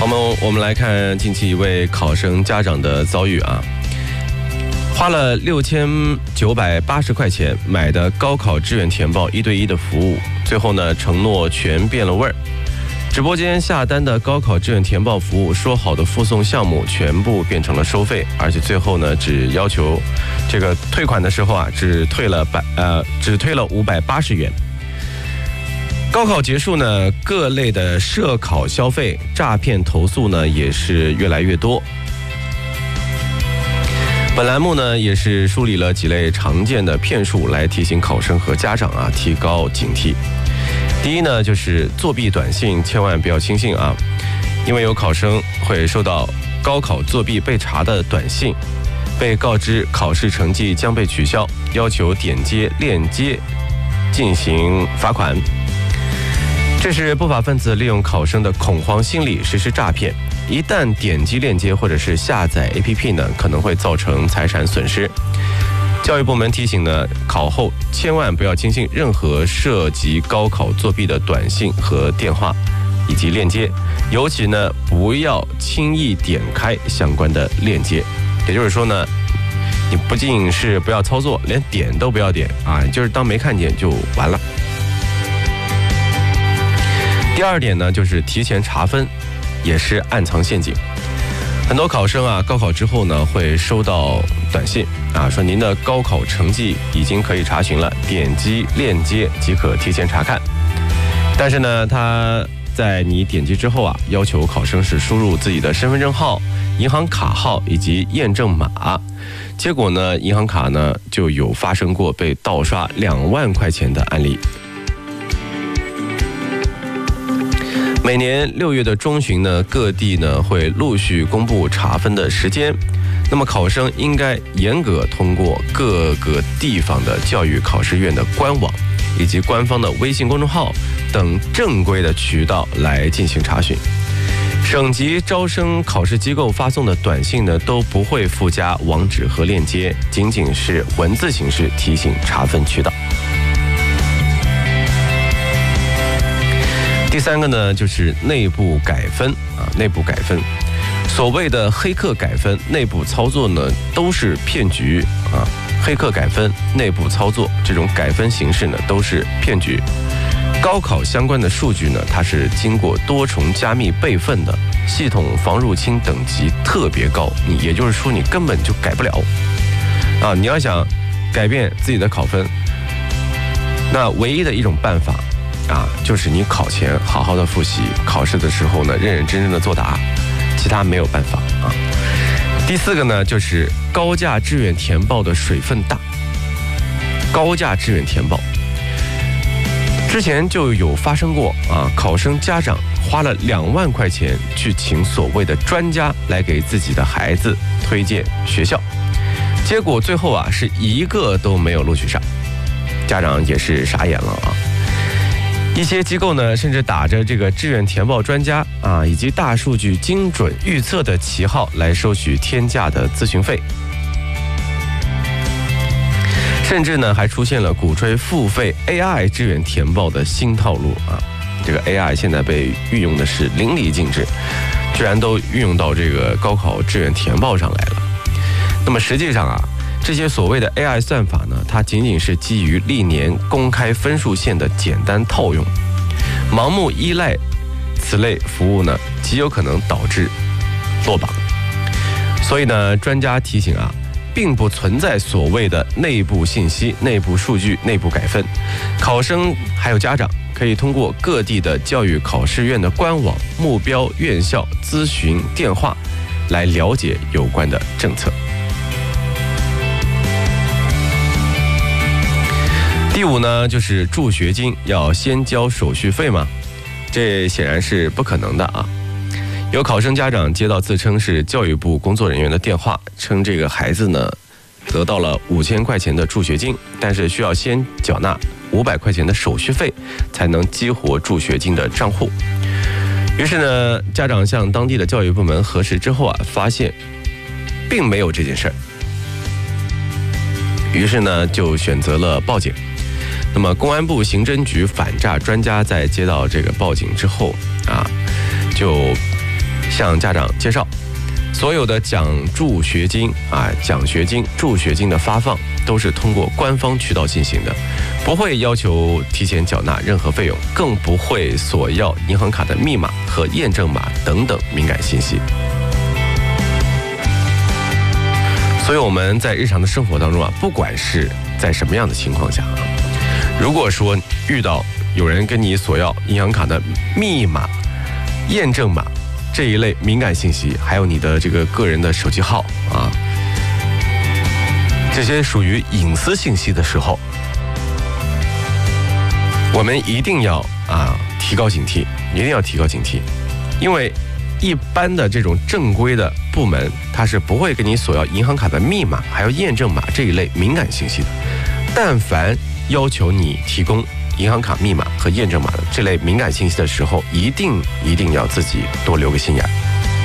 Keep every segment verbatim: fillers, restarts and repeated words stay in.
我们我们来看近期一位考生家长的遭遇啊，花了六千九百八十块钱买的高考志愿填报一对一的服务，最后呢承诺全变了味儿。直播间下单的高考志愿填报服务，说好的附送项目全部变成了收费，而且最后呢只要求这个退款的时候啊，只退了百呃只退了五百八十元。高考结束呢，各类的涉考消费诈骗投诉呢也是越来越多。本栏目呢也是梳理了几类常见的骗术，来提醒考生和家长啊提高警惕。第一呢，就是作弊短信千万不要轻信啊，因为有考生会收到高考作弊被查的短信，被告知考试成绩将被取消，要求点击链接进行罚款。这是不法分子利用考生的恐慌心理实施诈骗，一旦点击链接或者是下载 A P P 呢，可能会造成财产损失。教育部门提醒呢，考后千万不要轻信任何涉及高考作弊的短信和电话以及链接，尤其呢不要轻易点开相关的链接。也就是说呢，你不仅是不要操作，连点都不要点啊，就是当没看见就完了。第二点呢，就是提前查分，也是暗藏陷阱。很多考生啊，高考之后呢，会收到短信啊，说您的高考成绩已经可以查询了，点击链接即可提前查看。但是呢，他在你点击之后啊，要求考生是输入自己的身份证号、银行卡号以及验证码。结果呢，银行卡呢就有发生过被盗刷两万块钱的案例。每年六月的中旬呢，各地呢会陆续公布查分的时间。那么考生应该严格通过各个地方的教育考试院的官网以及官方的微信公众号等正规的渠道来进行查询。省级招生考试机构发送的短信呢，都不会附加网址和链接，仅仅是文字形式提醒查分渠道。第三个呢，就是内部改分啊，内部改分。所谓的黑客改分、内部操作呢，都是骗局啊。黑客改分、内部操作这种改分形式呢，都是骗局。高考相关的数据呢，它是经过多重加密备份的，系统防入侵等级特别高，你也就是说你根本就改不了啊。你要想改变自己的考分，那唯一的一种办法啊，就是你考前好好的复习，考试的时候呢，认认真真的作答，其他没有办法啊。第四个呢，就是高价志愿填报的水分大。高价志愿填报，之前就有发生过啊，考生家长花了两万块钱去请所谓的专家来给自己的孩子推荐学校，结果最后啊是一个都没有录取上，家长也是傻眼了啊。一些机构呢，甚至打着这个志愿填报专家啊，以及大数据精准预测的旗号来收取天价的咨询费，甚至呢还出现了鼓吹付费 A I 志愿填报的新套路啊。这个 A I 现在被运用的是淋漓尽致，居然都运用到这个高考志愿填报上来了。那么实际上啊，这些所谓的 A I 算法呢，它仅仅是基于历年公开分数线的简单套用，盲目依赖此类服务呢，极有可能导致落榜。所以呢，专家提醒啊，并不存在所谓的内部信息、内部数据、内部改分。考生还有家长可以通过各地的教育考试院的官网、目标院校咨询电话来了解有关的政策。第五呢，就是助学金要先交手续费吗？这显然是不可能的啊。有考生家长接到自称是教育部工作人员的电话，称这个孩子呢得到了五千块钱的助学金，但是需要先缴纳五百块钱的手续费才能激活助学金的账户。于是呢，家长向当地的教育部门核实之后啊，发现并没有这件事儿，于是呢就选择了报警。那么公安部刑侦局反诈专家在接到这个报警之后啊，就向家长介绍，所有的奖助学金啊、奖学金、助学金的发放都是通过官方渠道进行的，不会要求提前缴纳任何费用，更不会索要银行卡的密码和验证码等等敏感信息。所以我们在日常的生活当中啊，不管是在什么样的情况下啊，如果说遇到有人跟你索要银行卡的密码、验证码这一类敏感信息，还有你的这个个人的手机号啊，这些属于隐私信息的时候，我们一定要啊提高警惕，一定要提高警惕，因为一般的这种正规的部门，它是不会跟你索要银行卡的密码还有验证码这一类敏感信息的。但凡要求你提供银行卡密码和验证码的这类敏感信息的时候，一定一定要自己多留个心眼。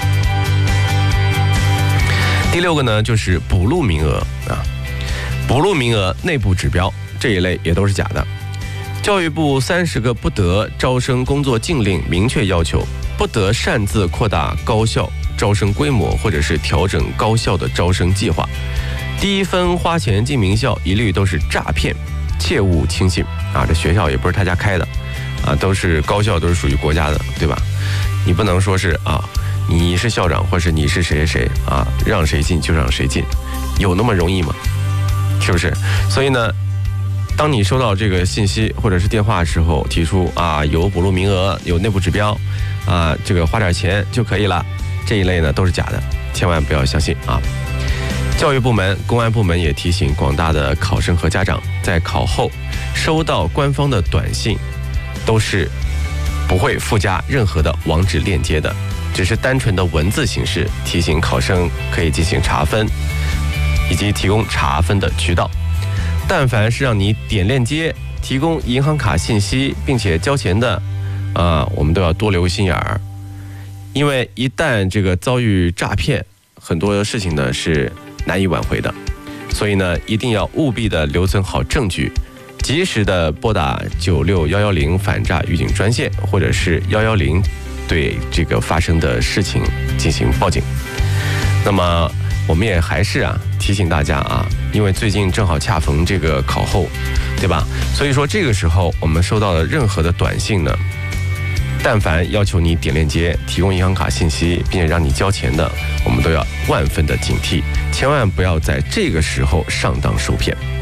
第六个呢，就是补录名额啊，补录名额、内部指标这一类也都是假的。教育部三十个不得招生工作禁令明确要求，不得擅自扩大高校招生规模或者是调整高校的招生计划。低分花钱进名校一律都是诈骗，切勿轻信啊！这学校也不是他家开的啊，都是高校，都是属于国家的，对吧？你不能说是啊，你是校长或是你是谁谁谁啊，让谁进就让谁进，有那么容易吗？是不是？所以呢，当你收到这个信息或者是电话的时候，提出啊有补录名额、有内部指标啊，这个花点钱就可以了，这一类呢都是假的，千万不要相信啊！教育部门、公安部门也提醒广大的考生和家长，在考后收到官方的短信，都是不会附加任何的网址链接的，只是单纯的文字形式，提醒考生可以进行查分，以及提供查分的渠道。但凡是让你点链接、提供银行卡信息并且交钱的，啊，我们都要多留心眼儿，因为一旦这个遭遇诈骗，很多事情呢是难以挽回的，所以呢，一定要务必的留存好证据，及时的拨打九六幺幺零反诈预警专线，或者是幺幺零，对这个发生的事情进行报警。那么我们也还是啊提醒大家啊，因为最近正好恰逢这个考后，对吧？所以说这个时候我们收到的任何的短信呢，但凡要求你点链接、提供银行卡信息，并且让你交钱的，我们都要万分的警惕，千万不要在这个时候上当受骗。